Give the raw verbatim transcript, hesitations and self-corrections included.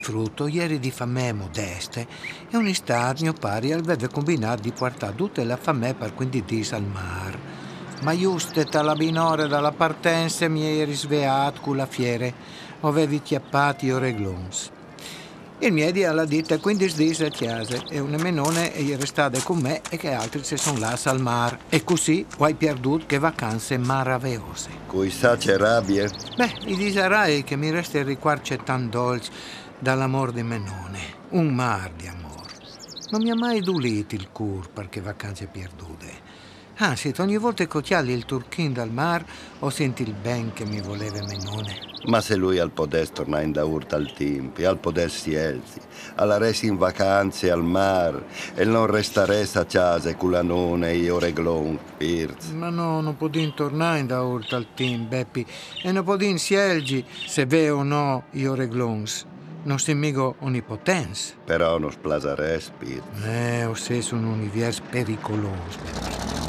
Frutto, ieri di famè modeste, e un'istat mio pari aveva combinato di portare tutta la famè per quindici dis al mar. Ma giusto alla binore dalla partenza mi eri sveato con la fiere, avevi chiappati i reglons. Il miei alla ditta quindici dis a chiase e una menone è restate con me e che altri si sono lasciati al mar. E così ho hai perduto che vacanze maravigliose. Coi sace rabbie? Beh, i disarai che mi resta il ricordo tan dolce dall'amor di menone, un mar di amor. Non mi ha mai dolito il cur perché vacanze perdute. Anzi, ogni volta che occhiali il turchin dal mar, ho sentito il ben che mi voleva menone. Ma se lui al podes tornare in da urta al timpi, al podes sielzi, alla resi in vacanze al mar, e non restare a casa con la nonna e io reglon, pirz. Ma no, non potin tornare da urta al team, Beppi, e non potin sielgi se ve o no io reglons. Non si migo onnipotens. Però non splasares, pirz. Eh, o se sono un univers pericoloso, Beppi.